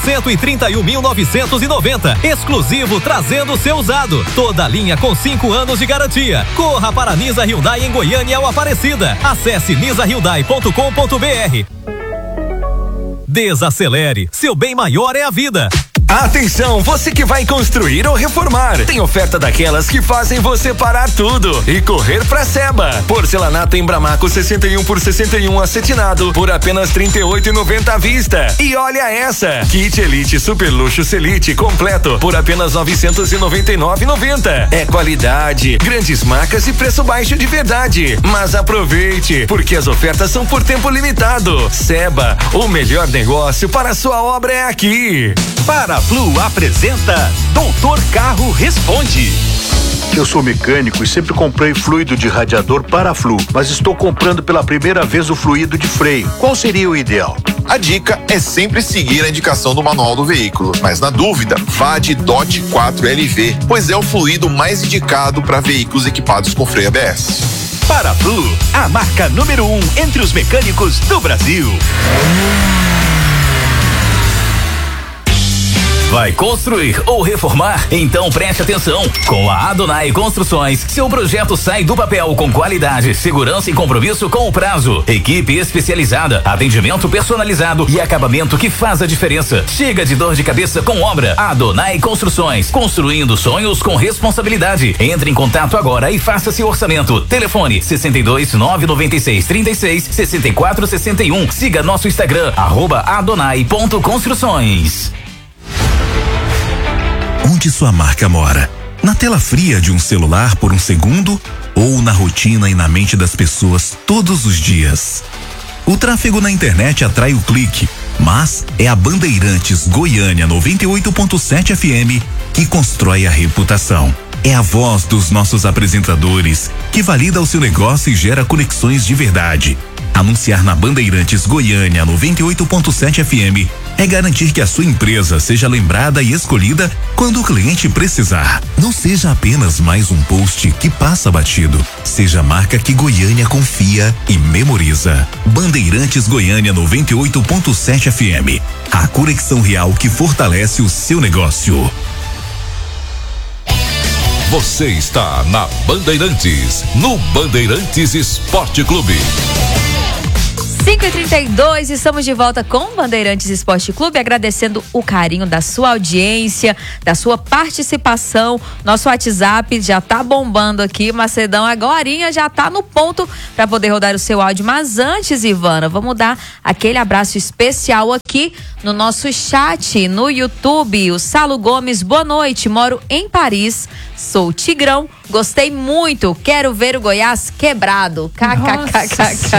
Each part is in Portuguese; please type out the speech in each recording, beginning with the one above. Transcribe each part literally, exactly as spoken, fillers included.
cento e trinta e um mil novecentos e noventa. Exclusivo trazendo o seu usado. Toda linha com cinco anos de garantia. Corra para a Nisa Hyundai em Goiânia ou Aparecida. Acesse nisa hyundai ponto com ponto br. Desacelere, seu bem maior é a vida. Atenção, você que vai construir ou reformar. Tem oferta daquelas que fazem você parar tudo e correr pra Seba. Porcelanato em Bramaco sessenta e um por sessenta e um acetinado por apenas trinta e oito reais e noventa centavos à vista. E olha essa, kit Elite Super Luxo Selite completo por apenas novecentos e noventa e nove reais e noventa centavos. É qualidade, grandes marcas e preço baixo de verdade. Mas aproveite, porque as ofertas são por tempo limitado. Seba, o melhor negócio para a sua obra é aqui. Para Flu apresenta Doutor Carro Responde. Eu sou mecânico e sempre comprei fluido de radiador para a Flu, mas estou comprando pela primeira vez o fluido de freio. Qual seria o ideal? A dica é sempre seguir a indicação do manual do veículo, mas na dúvida, vá de D O T quatro L V, pois é o fluido mais indicado para veículos equipados com freio A B S. Para Flu, a marca número um entre os mecânicos do Brasil. Vai construir ou reformar? Então preste atenção. Com a Adonai Construções, seu projeto sai do papel com qualidade, segurança e compromisso com o prazo. Equipe especializada, atendimento personalizado e acabamento que faz a diferença. Chega de dor de cabeça com obra. Adonai Construções, construindo sonhos com responsabilidade. Entre em contato agora e faça seu orçamento. Telefone sessenta e dois, nove noventa e seis, trinta e seis, sessenta e quatro, sessenta e um. Siga nosso Instagram, arroba adonai ponto construções. Onde sua marca mora? Na tela fria de um celular por um segundo ou na rotina e na mente das pessoas todos os dias? O tráfego na internet atrai o clique, mas é a Bandeirantes Goiânia noventa e oito ponto sete F M que constrói a reputação. É a voz dos nossos apresentadores que valida o seu negócio e gera conexões de verdade. Anunciar na Bandeirantes Goiânia noventa e oito ponto sete F M é garantir que a sua empresa seja lembrada e escolhida quando o cliente precisar. Não seja apenas mais um post que passa batido. Seja a marca que Goiânia confia e memoriza. Bandeirantes Goiânia noventa e oito ponto sete F M. A conexão real que fortalece o seu negócio. Você está na Bandeirantes, no Bandeirantes Esporte Clube. cinco e trinta e dois, estamos de volta com Bandeirantes Esporte Clube, agradecendo o carinho da sua audiência, da sua participação. Nosso WhatsApp já tá bombando aqui, Macedão agorinha já tá no ponto para poder rodar o seu áudio. Mas antes, Ivana, vamos dar aquele abraço especial aqui no nosso chat, no YouTube. O Salo Gomes, boa noite, moro em Paris, sou Tigrão, gostei muito, quero ver o Goiás quebrado. Kkkk.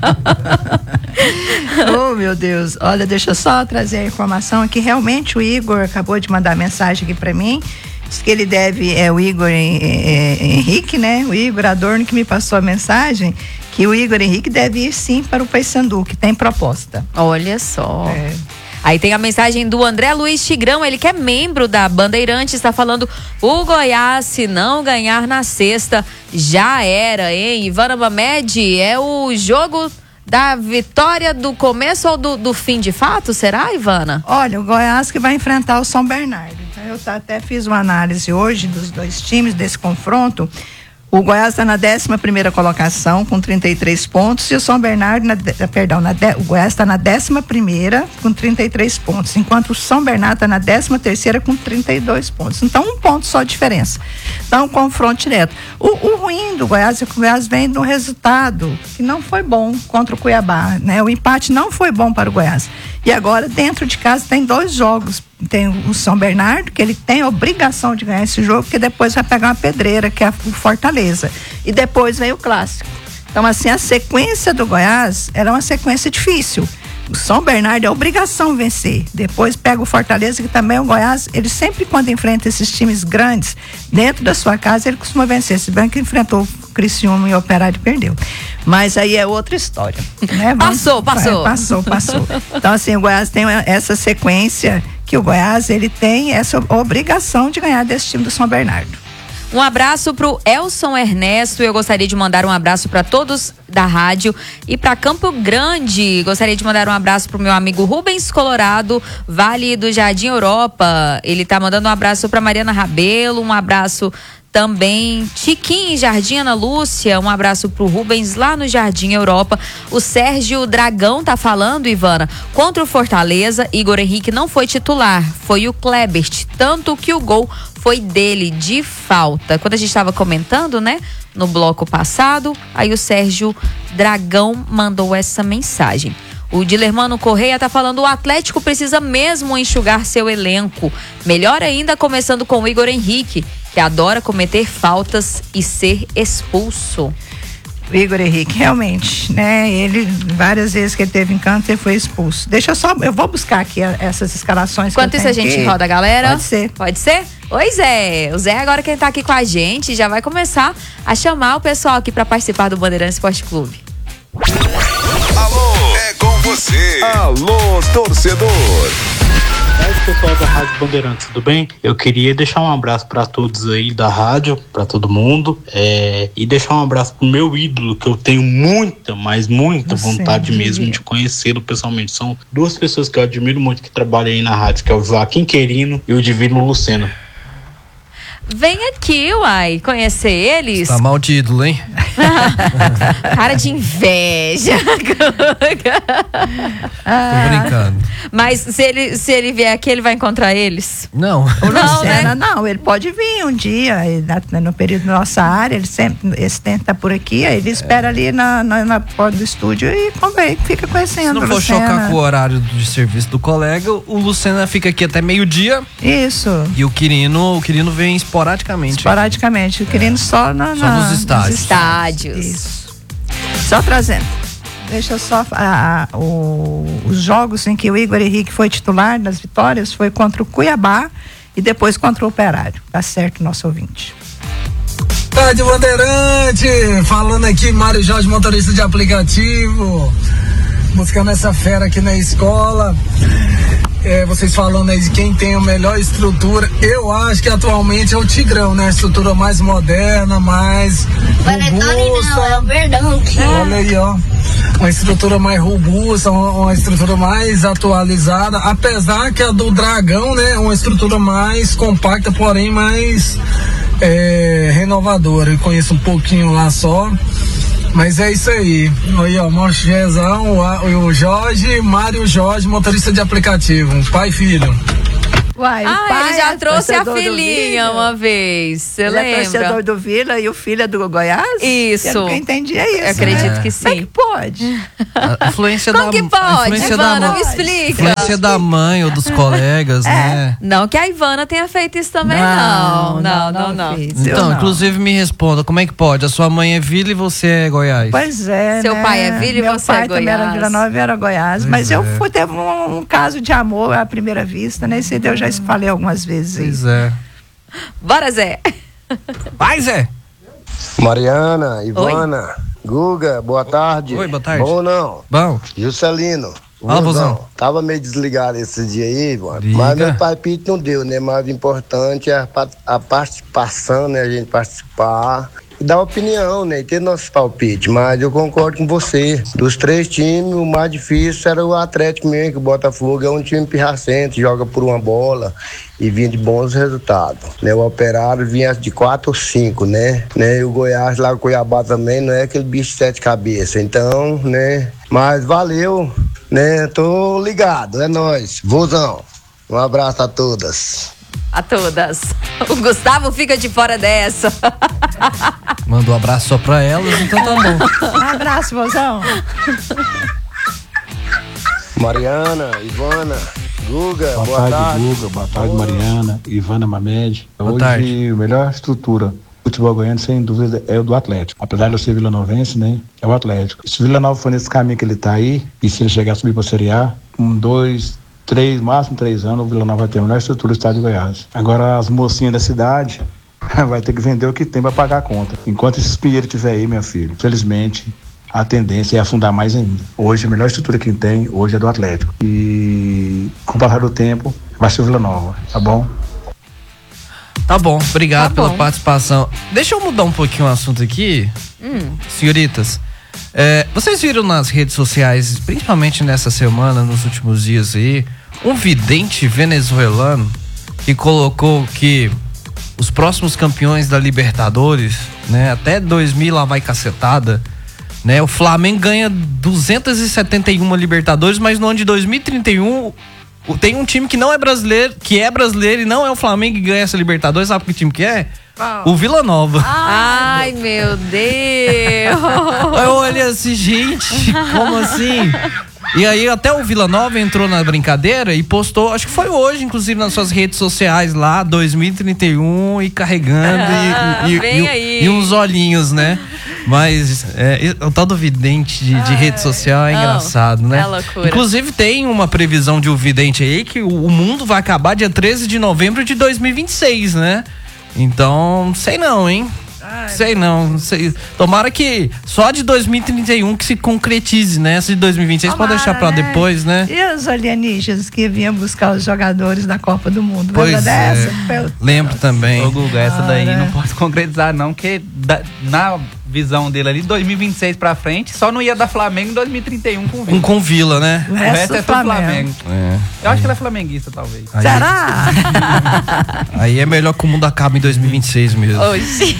Oh, meu Deus. Olha, deixa eu só trazer a informação aqui. Realmente o Igor acabou de mandar mensagem aqui pra mim. Diz que ele deve, é o Igor Henrique, né? O Igor Adorno que me passou a mensagem que o Igor Henrique deve ir sim para o Paysandu, que tem proposta. Olha só. É. Aí tem a mensagem do André Luiz Tigrão, ele que é membro da Bandeirantes, está falando: o Goiás, se não ganhar na sexta, já era, hein? Ivana Mamed, é o jogo da vitória do começo ou do, do fim de fato, será, Ivana? Olha, o Goiás que vai enfrentar o São Bernardo. Eu até fiz uma análise hoje dos dois times, desse confronto. O Goiás está na décima primeira colocação com trinta e três pontos e o São Bernardo, na, perdão, na de, o Goiás está na décima primeira com trinta e três pontos, enquanto o São Bernardo está na décima terceira com trinta e dois pontos. Então, um ponto só de diferença. Então, um confronto direto. O, o ruim do Goiás é que o Goiás vem de um resultado que não foi bom contra o Cuiabá, né? O empate não foi bom para o Goiás. E agora, dentro de casa, tem dois jogos. Tem o São Bernardo, que ele tem a obrigação de ganhar esse jogo, porque depois vai pegar uma pedreira, que é o Fortaleza. E depois vem o Clássico. Então, assim, a sequência do Goiás era uma sequência difícil. O São Bernardo é obrigação vencer. Depois pega o Fortaleza, que também é o Goiás. Ele sempre, quando enfrenta esses times grandes, dentro da sua casa, ele costuma vencer. Se bem que enfrentou o Criciúma e o Operário e perdeu. Mas aí é outra história. Né? Vamos, passou, passou. É, passou, passou. Então, assim, o Goiás tem essa sequência que o Goiás, ele tem essa obrigação de ganhar desse time do São Bernardo. Um abraço pro Elson Ernesto. Eu gostaria de mandar um abraço para todos da rádio e para Campo Grande. Gostaria de mandar um abraço pro meu amigo Rubens Colorado, Vale do Jardim Europa. Ele tá mandando um abraço para Mariana Rabelo, um abraço também Tiquinho, Jardim Ana Lúcia, um abraço pro Rubens lá no Jardim Europa. O Sérgio Dragão tá falando, Ivana, contra o Fortaleza, Igor Henrique não foi titular, foi o Klebert, tanto que o gol foi dele de falta. Quando a gente estava comentando, né, no bloco passado, aí o Sérgio Dragão mandou essa mensagem. O Dilermano Correia tá falando: o Atlético precisa mesmo enxugar seu elenco. Melhor ainda começando com o Igor Henrique, que adora cometer faltas e ser expulso. O Igor Henrique, realmente, né? Ele, várias vezes que ele teve em campo, ele foi expulso. Deixa eu só, eu vou buscar aqui essas escalações. Enquanto isso a gente aqui. roda, galera. Pode ser. Pode ser? Oi, Zé. O Zé agora quem tá aqui com a gente já vai começar a chamar o pessoal aqui para participar do Bandeirantes Esporte Clube. Alô, é com você. Alô, torcedor. Oi, pessoal da Rádio Bandeirantes, tudo bem? Eu queria deixar um abraço para todos aí da rádio, para todo mundo, é, e deixar um abraço pro meu ídolo, que eu tenho muita, mas muita Você vontade mesmo de conhecê-lo pessoalmente. São duas pessoas que eu admiro muito que trabalham aí na rádio, que é o Joaquim Querino e o Divino Luceno. Vem aqui, uai, conhecer eles. Tá mal de ídolo, hein? Cara de inveja. ah, Tô brincando. Mas se ele, se ele vier aqui, ele vai encontrar eles? Não. O não, Lucena, né? não, ele pode vir um dia, no período da nossa área, ele sempre, esse tempo tá por aqui, aí ele espera é. ali na, na, na porta do estúdio e convém, fica conhecendo. Se não for Lucena. chocar com o horário de serviço do colega, o Lucena fica aqui até meio-dia. Isso. E o Quirino, o Quirino vem esporadicamente. Esporadicamente, o Quirino é. só, na, só na, nos estádios. Nos estádios. Isso. Só trazendo. Deixa só a, a, o, os jogos em que o Igor Henrique foi titular das vitórias foi contra o Cuiabá e depois contra o Operário. Tá certo, nosso ouvinte. Rádio Bandeirante, falando aqui, Mário Jorge, motorista de aplicativo, buscando essa fera aqui na escola. É, vocês falando aí de quem tem a melhor estrutura, eu acho que atualmente é o Tigrão, né? A estrutura mais moderna, mais robusta. É o Verdão. Olha aí, ó. Uma estrutura mais robusta, uma, uma estrutura mais atualizada, apesar que a do Dragão, né? Uma estrutura mais compacta, porém mais é, renovadora. Eu conheço um pouquinho lá só. Mas é isso aí. Aí, ó, Monchezão, o, o Jorge, Mário Jorge, motorista de aplicativo, pai e filho. Uai, ah, o pai ele já é trouxe a filhinha uma vez, você ele lembra? É torcedor do Vila e o filho é do Goiás? Isso. Eu nunca entendi é isso. Eu acredito né? que sim. Como é que pode? A influência Como da, que pode, influência Ivana? da, Me explica. Influência da mãe ou dos colegas, é. né? Não que a Ivana tenha feito isso também, não. Não, não, não. não, não. Então, não. inclusive me responda, como é que pode? A sua mãe é Vila e você é Goiás? Pois é, Seu né? pai é Vila e Meu você é pai Goiás. também era Vila Nova e era Goiás. Pois mas é. eu fui, teve um, um caso de amor à primeira vista, né? Esse eu já falei algumas vezes aí. Pois é. Bora, Zé. Vai, Zé. Mariana, Ivana, Oi. Guga, boa tarde. Oi, boa tarde. Bom ou não? Bom. Juscelino. Fala, Vozão. Tava meio desligado esse dia aí, mano. Mas meu palpite não deu, né? Mas o importante é a, a participação, né? A gente participar e dar opinião, né? E ter nossos palpites. Mas eu concordo com você. Dos três times, o mais difícil era o Atlético mesmo, que o Botafogo é um time pirracente, joga por uma bola e vinha de bons resultados, né? O Operário vinha de quatro ou cinco, né? né? E o Goiás lá, o Cuiabá também, não é aquele bicho de sete cabeças. Então, né? Mas valeu, né? Tô ligado, é nóis. Vozão, um abraço a todas. A todas. O Gustavo fica de fora dessa. Manda um abraço só pra elas, então tá bom. Um abraço, Vozão. Mariana, Ivana, Guga, boa, boa tarde, tarde. Guga, boa tarde, boa. Mariana, Ivana Mamed. Boa Hoje, tarde. a melhor estrutura do futebol goiano, sem dúvida, é o do Atlético. Apesar de eu ser vilanovense, né? É o Atlético. Se o Vila Nova for nesse caminho que ele tá aí, e se ele chegar a subir pra Série A, um, dois, três, máximo três anos, o Vila Nova vai ter a melhor estrutura do estado de Goiás. Agora, as mocinhas da cidade vai ter que vender o que tem pra pagar a conta. Enquanto esse pinheiro estiver aí, meu filho, infelizmente, a tendência é afundar mais ainda. Hoje, a melhor estrutura que tem, hoje é do Atlético. E, com o passar do tempo, vai ser o Vila Nova, tá bom? Tá bom, obrigado Tá pela bom. participação. Deixa eu mudar um pouquinho o assunto aqui. Hum. Senhoritas, é, vocês viram nas redes sociais, principalmente nessa semana, nos últimos dias aí, um vidente venezuelano que colocou que os próximos campeões da Libertadores, né, até dois mil lá vai cacetada, né, o Flamengo ganha duzentos e setenta e um Libertadores, mas no ano de dois mil e trinta e um tem um time que não é brasileiro, que é brasileiro e não é o Flamengo que ganha essa Libertadores. Sabe que time que é? O Vila Nova. Ai, meu Deus. Eu olhei assim, gente, como assim? E aí até o Vila Nova entrou na brincadeira e postou, acho que foi hoje, inclusive, nas suas redes sociais lá, dois mil e trinta e um e carregando Ah, e, e, vem e, aí. e uns olhinhos, né? Mas é, o tal do vidente de, de rede social é não, engraçado, né? é loucura. Inclusive tem uma previsão de um vidente aí que o, o mundo vai acabar dia treze de novembro de dois mil e vinte e seis, né? Então, sei não, hein? Sei não, sei. Tomara que só de dois mil e trinta e um que se concretize, né? Essa de dois mil e vinte e seis pode deixar pra né? depois, né? E os alienígenas que vinham buscar os jogadores da Copa do Mundo? Pois Lembra é. dessa? Meu Lembro também. Ô, Guga, essa daí Cara. não pode concretizar, não, porque da- na visão dele ali, dois mil e vinte e seis pra frente, só não ia dar Flamengo em dois mil e trinta e um com o Vila. Um com Vila, né? O resto é tudo Flamengo. É. Eu acho que ele é flamenguista, talvez. Aí- Será? Aí é melhor que o mundo acabe em dois mil e vinte e seis mesmo. Oxi.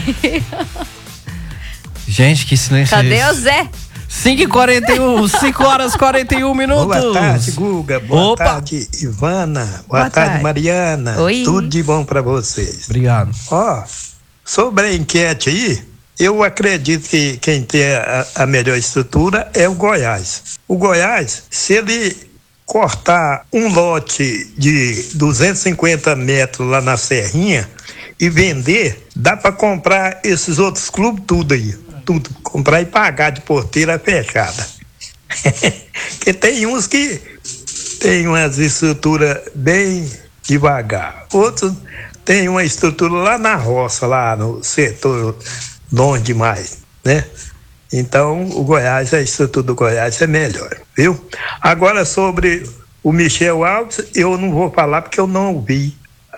Gente, que silêncio Cadê é o esse? Zé? cinco e quarenta e um, cinco horas e quarenta e um minutos. Boa tarde, Guga. Boa Opa. tarde, Ivana. Boa, Boa tarde, tarde. Mariana. Oi. Tudo de bom pra vocês. Obrigado. Ó, sobre a enquete aí, eu acredito que quem tem a, a melhor estrutura é o Goiás. O Goiás, se ele cortar um lote de duzentos e cinquenta metros lá na Serrinha e vender, dá pra comprar esses outros clubes tudo aí. Tudo. Comprar e pagar de porteira fechada. Porque tem uns que tem umas estruturas bem devagar. Outros tem uma estrutura lá na roça, lá no setor longe demais, né? Então, o Goiás, a estrutura do Goiás é melhor, viu? Agora, sobre o Michel Alves, eu não vou falar porque eu não ouvi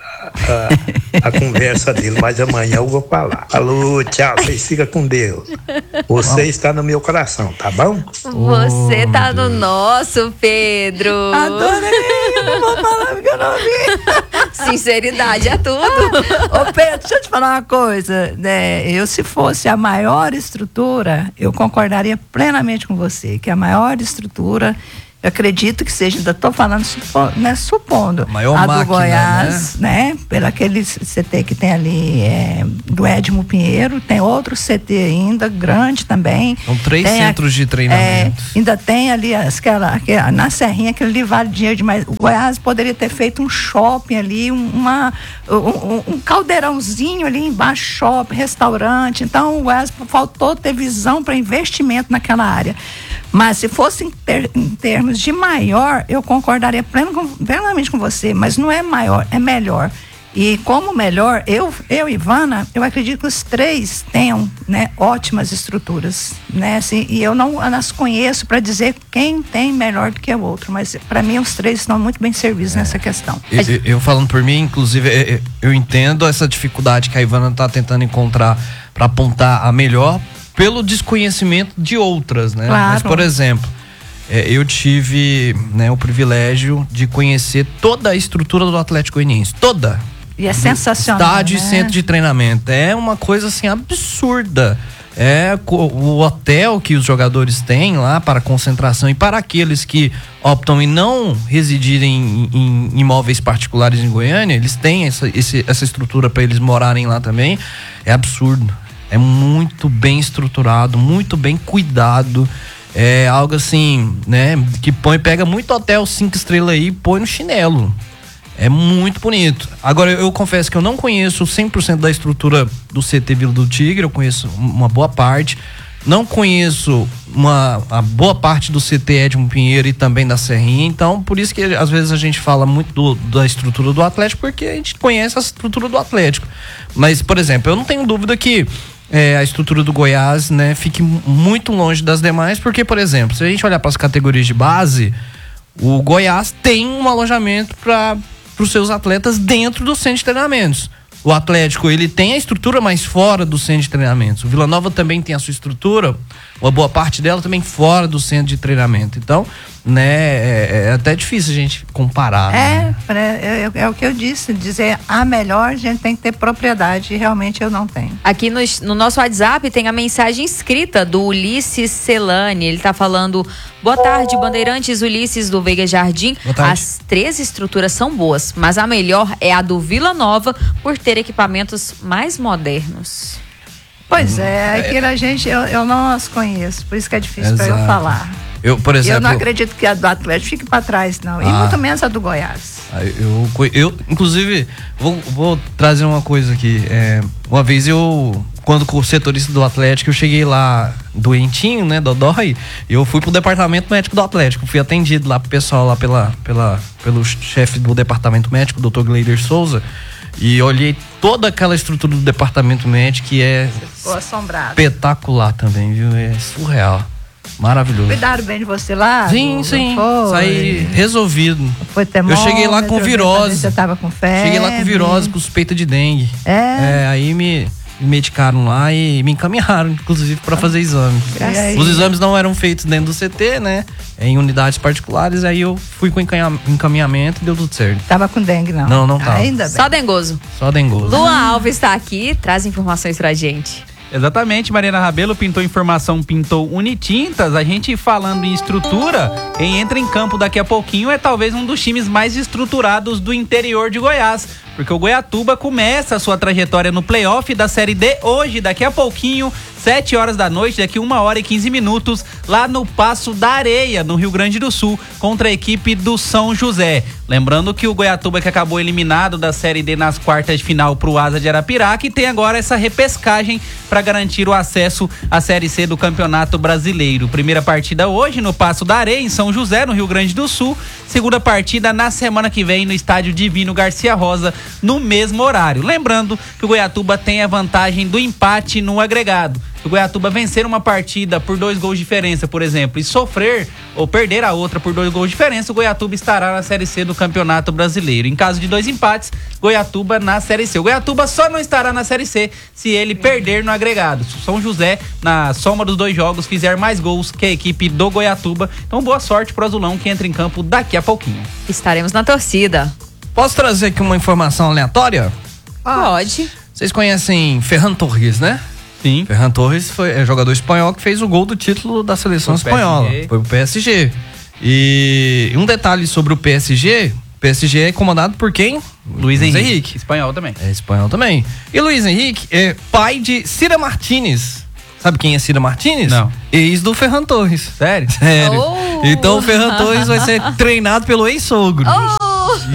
a, a conversa dele, mas amanhã eu vou falar. Alô, tchau, vocês ficam com Deus. Você está no meu coração, tá bom? Você tá no nosso, Pedro. Adorei, eu não vou falar porque eu não vi. Sinceridade é tudo. Ô Pedro, deixa eu te falar uma coisa, né? Eu, se fosse a maior estrutura, eu concordaria plenamente com você, que a maior estrutura, eu acredito que seja, ainda estou falando, supo, né, supondo, maior a máquina, do Goiás, né? né? Pelo aquele C T que tem ali, é, do Edmo Pinheiro, tem outro C T ainda, grande também. São três Tem a- centros de treinamento. É, ainda tem ali, as- aquela, aquela, na Serrinha, aquele ali vale dinheiro demais. O Goiás poderia ter feito um shopping ali, um, uma, um, um- um caldeirãozinho ali embaixo, shopping, restaurante. Então, o Goiás faltou ter visão para investimento naquela área. Mas se fosse em, ter- em termos de maior, eu concordaria pleno com- plenamente com você, mas não é maior, é melhor. E como melhor, eu, eu e Ivana, eu acredito que os três tenham, né, ótimas estruturas, né, assim, e eu não as conheço para dizer quem tem melhor do que o outro, mas para mim os três estão muito bem servidos nessa questão. Eu, eu- eu falando por mim, inclusive, eu, eu entendo essa dificuldade que a Ivana tá tentando encontrar para apontar a melhor pelo desconhecimento de outras, né? Claro. Mas, por exemplo, é, eu tive, né, o privilégio de conhecer toda a estrutura do Atlético Goianiense, toda. E é sensacional, Estádio né? e centro de treinamento. É uma coisa assim absurda. É co- o hotel que os jogadores têm lá para concentração e para aqueles que optam em não residirem em, em imóveis particulares em Goiânia, eles têm essa, esse- essa estrutura para eles morarem lá também. É absurdo. É muito bem estruturado, muito bem cuidado. É algo assim, né? Que põe, pega muito hotel cinco estrelas aí e põe no chinelo. É muito bonito. Agora, eu, eu confesso que eu não conheço cem por cento da estrutura do C T Vila do Tigre, eu conheço uma boa parte. Não conheço uma, a boa parte do C T Edmo Pinheiro e também da Serrinha, então por isso que às vezes a gente fala muito do, da estrutura do Atlético, porque a gente conhece a estrutura do Atlético. Mas, por exemplo, eu não tenho dúvida que é, a estrutura do Goiás, né, fique muito longe das demais, porque, por exemplo, se a gente olhar para as categorias de base, o Goiás tem um alojamento para os seus atletas dentro do centro de treinamentos. o Atlético, ele tem a estrutura mais fora do centro de treinamento. O Vila Nova também tem a sua estrutura, uma boa parte dela também fora do centro de treinamento. Então, né, é, é até difícil a gente comparar. É, né? é, é, é o que eu disse, dizer a melhor, a gente tem que ter propriedade, e realmente eu não tenho. Aqui no, no nosso WhatsApp tem a mensagem escrita do Ulisses Celani. Ele tá falando: boa tarde, Bandeirantes, Ulisses do Veiga Jardim. As três estruturas são boas, mas a melhor é a do Vila Nova por ter equipamentos mais modernos. Pois é, aquilo a gente, eu, eu não as conheço, por isso que é difícil para eu falar. Eu, por exemplo, eu não acredito que a do Atlético fique para trás, não. E Ah. muito menos a do Goiás. Eu, eu inclusive, vou, vou trazer uma coisa aqui. É, uma vez eu, quando com o setorista do Atlético, eu cheguei lá doentinho, né, dodói, e eu fui pro departamento médico do Atlético. Fui atendido lá pro pessoal, lá pela, pela, pelo chefe do departamento médico, o doutor Gleider Souza, e olhei toda aquela estrutura do departamento médico, que é Ficou assombrado. espetacular também, viu? É surreal. Maravilhoso. Cuidaram bem de você lá? Sim, Não sim. foi? Saí resolvido. Foi Eu cheguei lá com virose. Você tava com febre. Cheguei lá com virose, com suspeita de dengue. É? É, aí me, me medicaram lá e me encaminharam, inclusive, para fazer exame. Graças. Os exames não eram feitos dentro do C T, né? Em unidades particulares, aí eu fui com encaminha- encaminhamento e deu tudo certo. Tava com dengue, não? Não, não tava. Ainda bem. Só dengoso. Só dengoso. Luan Alves está aqui, traz informações pra gente. Exatamente, Mariana Rabelo pintou informação, pintou Unitintas. A gente falando em estrutura, quem entra em campo daqui a pouquinho é talvez um dos times mais estruturados do interior de Goiás, porque o Goiatuba começa a sua trajetória no playoff da Série D hoje, daqui a pouquinho, sete horas da noite, daqui uma hora e quinze minutos, lá no Passo da Areia, no Rio Grande do Sul, contra a equipe do São José. Lembrando que o Goiatuba, que acabou eliminado da Série D nas quartas de final pro Asa de Arapiraca, e tem agora essa repescagem para garantir o acesso à Série C do Campeonato Brasileiro. Primeira partida hoje no Passo da Areia, em São José, no Rio Grande do Sul. Segunda partida na semana que vem no Estádio Divino Garcia Rosa, no mesmo horário. Lembrando que o Goiatuba tem a vantagem do empate no agregado. Se o Goiatuba vencer uma partida por dois gols de diferença, por exemplo, e sofrer ou perder a outra por dois gols de diferença, o Goiatuba estará na Série C do Campeonato Brasileiro. Em caso de dois empates, Goiatuba na Série C. O Goiatuba só não estará na Série C se ele perder no agregado. Se o São José, na soma dos dois jogos, fizer mais gols que a equipe do Goiatuba. Então, boa sorte pro Azulão, que entra em campo daqui a pouquinho. Estaremos na torcida. Posso trazer aqui uma informação aleatória? Pode. Vocês conhecem Ferran Torres, né? Sim. Ferran Torres foi é, jogador espanhol que fez o gol do título da seleção Foi pro espanhola. P S G. Foi pro P S G. E um detalhe sobre o P S G: o P S G é comandado por quem? Luiz Henrique. Espanhol também. É espanhol também. E Luiz Henrique é pai de Cira Martínez. Sabe quem é Cira Martínez? Não. Ex do Ferran Torres. Sério? Sério. Oh. Então o Ferran Torres vai ser treinado pelo ex-sogro. Oh.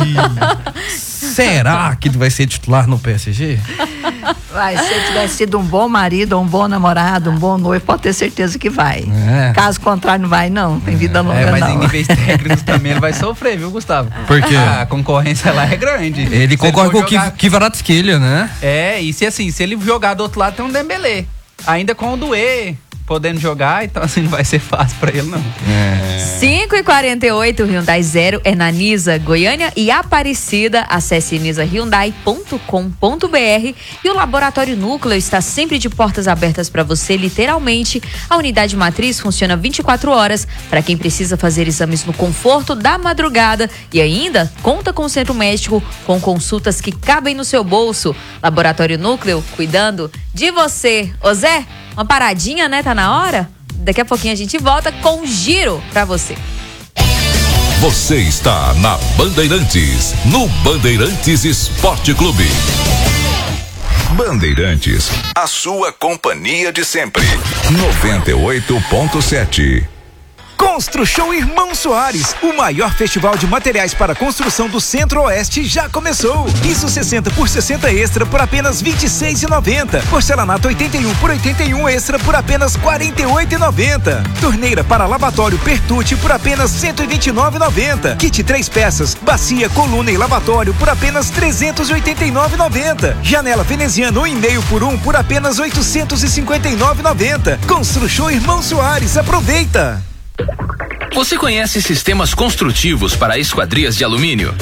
Será que ele vai ser titular no P S G? Vai, se ele tivesse sido um bom marido, um bom namorado, um bom noivo, pode ter certeza que vai. É. Caso contrário, não vai, não. Tem vida longa, É, mas não. em níveis técnicos também ele vai sofrer, viu, Gustavo? Por quê? A concorrência lá é grande. Ele Se concorre for com o jogar- Kvaratskhelia, né? É, e se assim, se ele jogar do outro lado tem um Dembélé. Ainda com o Duê podendo jogar, então assim não vai ser fácil pra ele, não. cinco e quarenta e oito, Hyundai Zero é na Nisa, Goiânia e Aparecida. Acesse nisa hyundai ponto com ponto b r e o Laboratório Núcleo está sempre de portas abertas para você, literalmente. A unidade matriz funciona vinte e quatro horas para quem precisa fazer exames no conforto da madrugada e ainda conta com o centro médico com consultas que cabem no seu bolso. Laboratório Núcleo, cuidando de você. Ô Zé, uma paradinha, né? Tá na hora? Daqui a pouquinho a gente volta com um giro pra você. Você está na Bandeirantes, no Bandeirantes Esporte Clube. Bandeirantes, a sua companhia de sempre. noventa e oito ponto sete. Construção Irmão Soares, o maior festival de materiais para construção do Centro-Oeste já começou. Piso sessenta por sessenta extra por apenas vinte e seis reais e noventa centavos. Porcelanato oitenta e um por oitenta e um extra por apenas quarenta e oito reais e noventa centavos. Torneira para lavatório Pertucci por apenas cento e vinte e nove reais e noventa centavos. Kit três peças, bacia, coluna e lavatório por apenas trezentos e oitenta e nove reais e noventa centavos. Janela veneziana um e meio por um por apenas oitocentos e cinquenta e nove reais e noventa centavos. Construção Irmão Soares, aproveita! Você conhece sistemas construtivos para esquadrias de alumínio?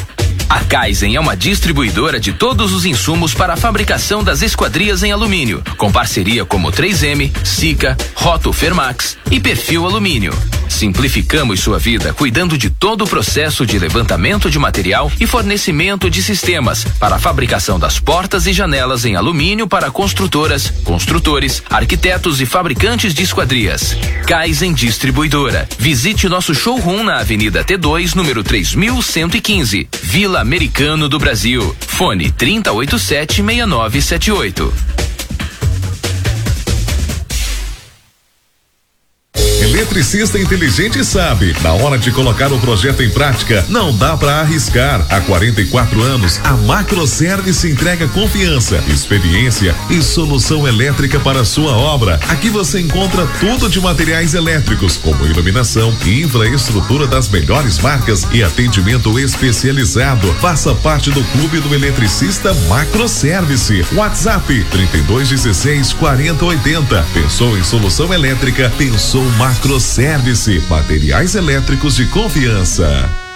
A Kaizen é uma distribuidora de todos os insumos para a fabricação das esquadrias em alumínio, com parceria como três M, Sika, Roto Fermax e Perfil Alumínio. Simplificamos sua vida cuidando de todo o processo de levantamento de material e fornecimento de sistemas para a fabricação das portas e janelas em alumínio para construtoras, construtores, arquitetos e fabricantes de esquadrias. Kaizen Distribuidora. Visite nosso showroom na Avenida T dois, número três mil cento e quinze, Vila Americano do Brasil. Fone trinta e oito sete, seis nove sete oito. Eletricista inteligente sabe, na hora de colocar o projeto em prática, não dá para arriscar. Há quarenta e quatro anos, a Macroservice entrega confiança, experiência e solução elétrica para a sua obra. Aqui você encontra tudo de materiais elétricos, como iluminação e infraestrutura das melhores marcas e atendimento especializado. Faça parte do clube do eletricista Macroservice. WhatsApp trinta e dois dezesseis, quarenta oitenta. Pensou em solução elétrica? Pensou Macroservice. Materiais elétricos de confiança.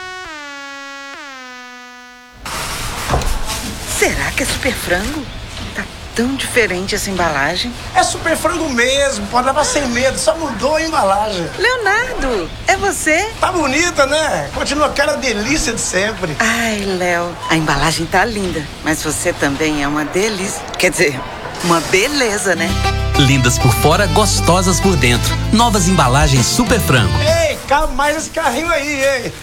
Será que é super frango? Tá tão diferente essa embalagem. É super frango mesmo, pode levar sem medo, só mudou a embalagem. Leonardo, é você? Tá bonita, né? Continua aquela delícia de sempre. Ai, Léo, a embalagem tá linda, mas você também é uma delícia. Quer dizer, uma beleza, né? Lindas por fora, gostosas por dentro. Novas embalagens Super Frango. Ei, calma mais esse carrinho aí, hein?